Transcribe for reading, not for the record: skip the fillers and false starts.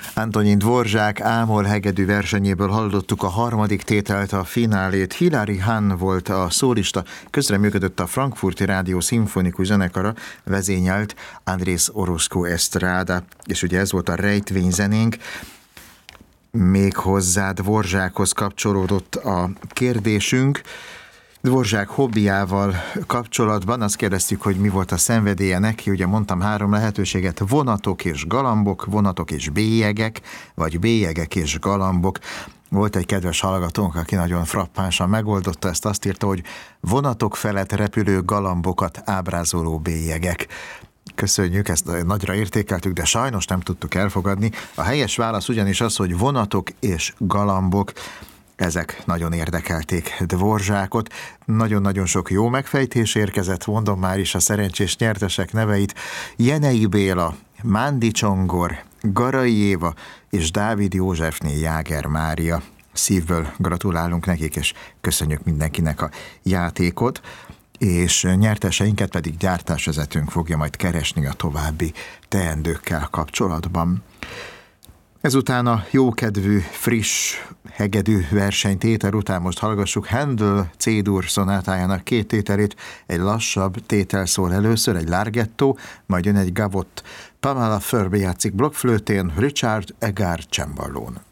Antonin Dvorak ámol hegedű versenyéből hallottuk a harmadik tételt, a finálét. Hilary Hahn volt a szólista, közreműködött a Frankfurti Rádió szimfonikus zenekara, vezényelt Andrés Orozco Estrada, és ugye ez volt a rejtvényzenénk. Még hozzá Dvorakhoz kapcsolódott a kérdésünk. Dvorak hobbiával kapcsolatban azt kérdeztük, hogy mi volt a szenvedélye neki. Ugye mondtam 3 lehetőséget: vonatok és galambok, vonatok és bélyegek, vagy bélyegek és galambok. Volt egy kedves hallgatónk, aki nagyon frappánsan megoldotta ezt, azt írta, hogy vonatok felett repülő galambokat ábrázoló bélyegek. Köszönjük, ezt nagyra értékeltük, de sajnos nem tudtuk elfogadni. A helyes válasz ugyanis az, hogy vonatok és galambok. Ezek nagyon érdekelték Dvorakot. Nagyon-nagyon sok jó megfejtés érkezett, mondom már is a szerencsés nyertesek neveit: Jenei Béla, Mándi Csongor, Garai Éva és Dávid Józsefné Jáger Mária. Szívből gratulálunk nekik, és köszönjük mindenkinek a játékot, és nyerteseinket pedig gyártásvezetőnk fogja majd keresni a további teendőkkel kapcsolatban. Ezután a jókedvű, friss hegedű versenytétel után most hallgassuk Handel C-dur szonátájának 2 tételét. Egy lassabb tétel szól először, egy larghetto, majd jön egy gavotte. Pamela Furby játszik blokkflőtén, Richard Egar cemballón.